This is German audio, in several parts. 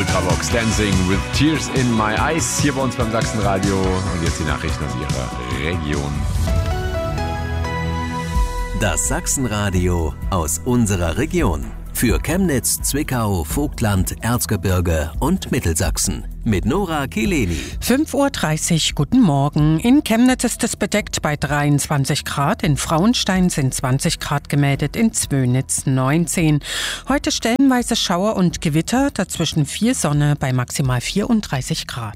Ultravox Dancing with Tears in My Eyes hier bei uns beim Sachsenradio. Und jetzt die Nachrichten aus Ihrer Region. Das Sachsenradio aus unserer Region. Für Chemnitz, Zwickau, Vogtland, Erzgebirge und Mittelsachsen. Mit Nora Kileni. 5:30 Uhr, guten Morgen. In Chemnitz ist es bedeckt bei 23 Grad. In Frauenstein sind 20 Grad gemeldet, in Zwönitz 19. Heute stellenweise Schauer und Gewitter, dazwischen viel Sonne bei maximal 34 Grad.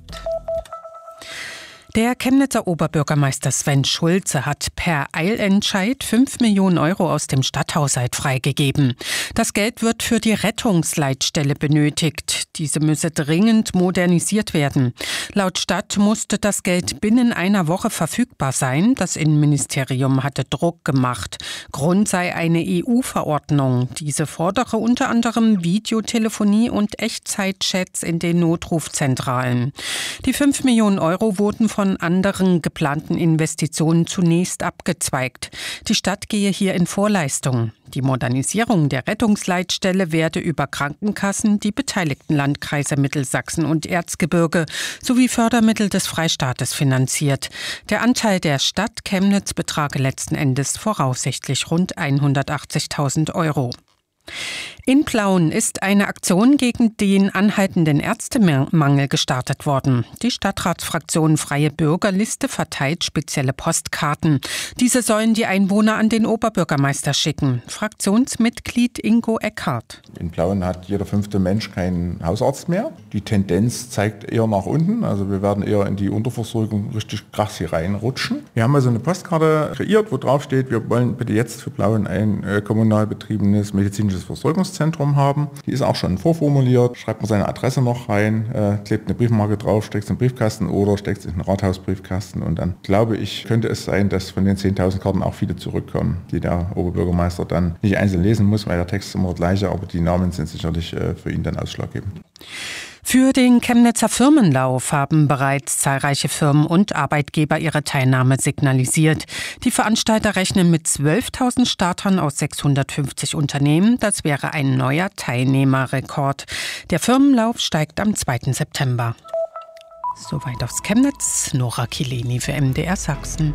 Der Chemnitzer Oberbürgermeister Sven Schulze hat per Eilentscheid 5 Millionen Euro aus dem Stadthaushalt freigegeben. Das Geld wird für die Rettungsleitstelle benötigt. Diese müsse dringend modernisiert werden. Laut Stadt musste das Geld binnen einer Woche verfügbar sein. Das Innenministerium hatte Druck gemacht. Grund sei eine EU-Verordnung. Diese fordere unter anderem Videotelefonie und Echtzeitchats in den Notrufzentralen. Die 5 Millionen Euro wurden von anderen geplanten Investitionen zunächst abgezweigt. Die Stadt gehe hier in Vorleistung. Die Modernisierung der Rettungsleitstelle werde über Krankenkassen, die beteiligten Landkreise Mittelsachsen und Erzgebirge sowie Fördermittel des Freistaates finanziert. Der Anteil der Stadt Chemnitz betrage letzten Endes voraussichtlich rund 180.000 Euro. In Plauen ist eine Aktion gegen den anhaltenden Ärztemangel gestartet worden. Die Stadtratsfraktion Freie Bürgerliste verteilt spezielle Postkarten. Diese sollen die Einwohner an den Oberbürgermeister schicken. Fraktionsmitglied Ingo Eckhardt. In Plauen hat jeder 5. Mensch keinen Hausarzt mehr. Die Tendenz zeigt eher nach unten. Also wir werden eher in die Unterversorgung richtig krass hier reinrutschen. Wir haben also eine Postkarte kreiert, wo drauf steht, wir wollen bitte jetzt für Plauen ein kommunal betriebenes medizinisches Versorgungszentrum haben. Die ist auch schon vorformuliert. Schreibt man seine Adresse noch rein, klebt eine Briefmarke drauf, steckt es in den Briefkasten oder steckt es in den Rathausbriefkasten. Und dann glaube ich, könnte es sein, dass von den 10.000 Karten auch viele zurückkommen, die der Oberbürgermeister dann nicht einzeln lesen muss, weil der Text ist immer der gleiche, aber die Namen sind sicherlich für ihn dann ausschlaggebend. Für den Chemnitzer Firmenlauf haben bereits zahlreiche Firmen und Arbeitgeber ihre Teilnahme signalisiert. Die Veranstalter rechnen mit 12.000 Startern aus 650 Unternehmen. Das wäre ein neuer Teilnehmerrekord. Der Firmenlauf steigt am 2. September. Soweit aus Chemnitz, Nora Kileni für MDR Sachsen.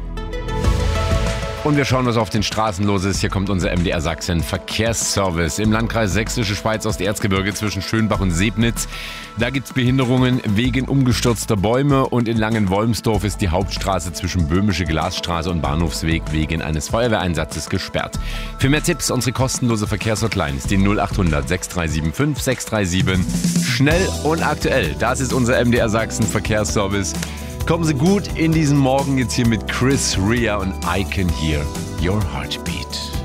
Und wir schauen, was auf den Straßen los ist. Hier kommt unser MDR Sachsen Verkehrsservice. Im Landkreis Sächsische Schweiz Osterzgebirge zwischen Schönbach und Sebnitz. Da gibt es Behinderungen wegen umgestürzter Bäume. Und in Langenwolmsdorf ist die Hauptstraße zwischen Böhmische Glasstraße und Bahnhofsweg wegen eines Feuerwehreinsatzes gesperrt. Für mehr Tipps unsere kostenlose Verkehrshotline ist die 0800 6375 637. Schnell und aktuell. Das ist unser MDR Sachsen Verkehrsservice. Kommen Sie gut in diesen Morgen jetzt hier mit Chris Rea und I Can Hear Your Heartbeat.